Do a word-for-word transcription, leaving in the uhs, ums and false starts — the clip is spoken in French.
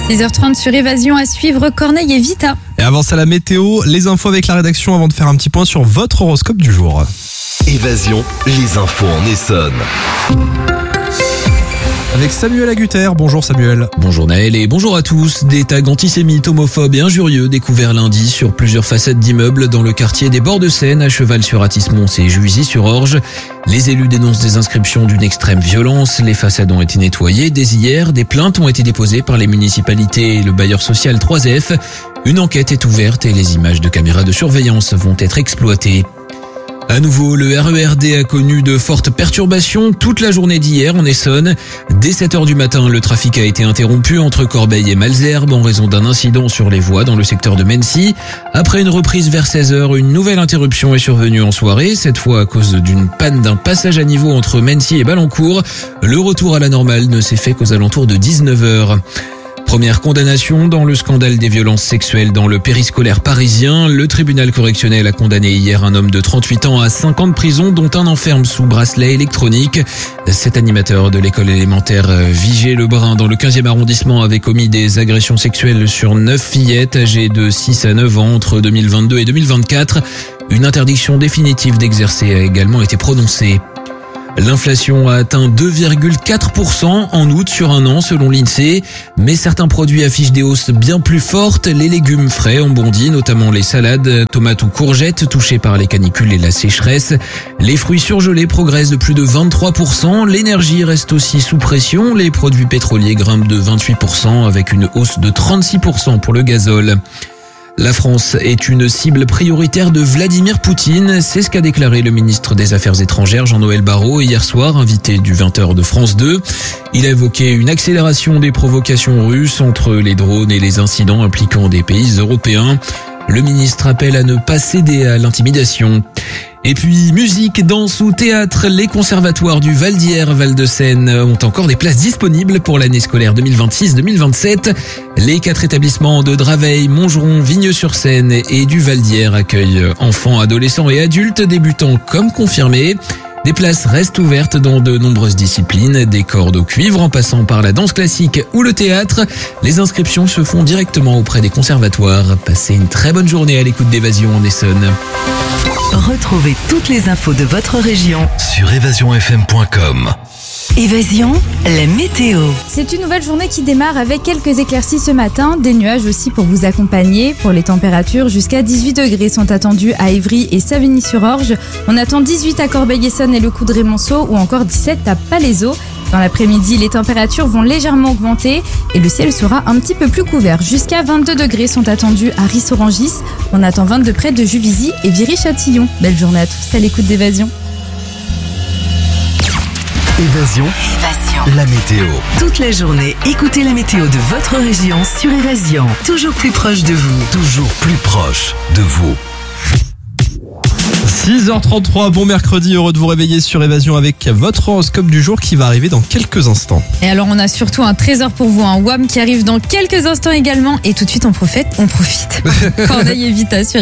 six heures trente sur Évasion à suivre, Corneille et Vita. Et avant ça, la météo, les infos avec la rédaction avant de faire un petit point sur votre horoscope du jour. Évasion, les infos en Essonne. Avec Samuel Agutter. Bonjour Samuel. Bonjour Naël et bonjour à tous. Des tags antisémites, homophobes et injurieux découverts lundi sur plusieurs façades d'immeubles dans le quartier des Bords de Seine, à cheval sur Athis-Mons et Juvisy-sur-Orge. Les élus dénoncent des inscriptions d'une extrême violence. Les façades ont été nettoyées dès hier. Des plaintes ont été déposées par les municipalités et le bailleur social trois F. Une enquête est ouverte et les images de caméras de surveillance vont être exploitées. À nouveau, le R E R D a connu de fortes perturbations toute la journée d'hier en Essonne. Dès sept heures du matin, le trafic a été interrompu entre Corbeil et Malesherbes en raison d'un incident sur les voies dans le secteur de Mennecy. Après une reprise vers seize heures, une nouvelle interruption est survenue en soirée, cette fois à cause d'une panne d'un passage à niveau entre Mennecy et Ballancourt. Le retour à la normale ne s'est fait qu'aux alentours de dix-neuf heures. Première condamnation dans le scandale des violences sexuelles dans le périscolaire parisien. Le tribunal correctionnel a condamné hier un homme de trente-huit ans à cinq ans de prison, dont un enferme sous bracelet électronique. Cet animateur de l'école élémentaire Vigée-le-Brun dans le quinzième arrondissement avait commis des agressions sexuelles sur neuf fillettes âgées de six à neuf ans entre deux mille vingt-deux et deux mille vingt-quatre. Une interdiction définitive d'exercer a également été prononcée. L'inflation a atteint deux virgule quatre pour cent en août sur un an selon l'INSEE, mais certains produits affichent des hausses bien plus fortes. Les légumes frais ont bondi, notamment les salades, tomates ou courgettes touchées par les canicules et la sécheresse. Les fruits surgelés progressent de plus de vingt-trois pour cent. L'énergie reste aussi sous pression. Les produits pétroliers grimpent de vingt-huit pour cent avec une hausse de trente-six pour cent pour le gazole. La France est une cible prioritaire de Vladimir Poutine, c'est ce qu'a déclaré le ministre des Affaires étrangères Jean-Noël Barrot hier soir, invité du vingt heures de France deux. Il a évoqué une accélération des provocations russes entre les drones et les incidents impliquant des pays européens. Le ministre appelle à ne pas céder à l'intimidation. Et puis, musique, danse ou théâtre, les conservatoires du Val d'Hier, Val de Seine ont encore des places disponibles pour l'année scolaire deux mille vingt-six deux mille vingt-sept. Les quatre établissements de Draveil, Montgeron, Vigneux-sur-Seine et du Val d'Hier accueillent enfants, adolescents et adultes débutants comme confirmés. Des places restent ouvertes dans de nombreuses disciplines, des cordes au cuivre en passant par la danse classique ou le théâtre. Les inscriptions se font directement auprès des conservatoires. Passez une très bonne journée à l'écoute d'Évasion en Essonne. Retrouvez toutes les infos de votre région Sur évasion f m point com. Évasion, la météo. C'est une nouvelle journée qui démarre avec quelques éclaircies ce matin, des nuages aussi pour vous accompagner. Pour les températures, jusqu'à dix-huit degrés sont attendus à Évry et Savigny-sur-Orge. On attend dix-huit à Corbeil-Essonnes et le Coudray-Monceau ou encore dix-sept à Palaiseau. Dans l'après-midi, les températures vont légèrement augmenter et le ciel sera un petit peu plus couvert. Jusqu'à vingt-deux degrés sont attendus à Ris-Orangis. On attend vingt-deux près de Juvisy et Viry-Châtillon. Belle journée à tous à l'écoute d'Évasion. Évasion, Évasion. la météo. Toute la journée, écoutez la météo de votre région sur Évasion. Toujours plus proche de vous. Toujours plus proche de vous. six heures trente-trois, bon mercredi, heureux de vous réveiller sur Évasion avec votre horoscope du jour qui va arriver dans quelques instants. Et alors on a surtout un trésor pour vous, un W A M qui arrive dans quelques instants également. Et tout de suite on profite, on profite. Corneille et Vita sur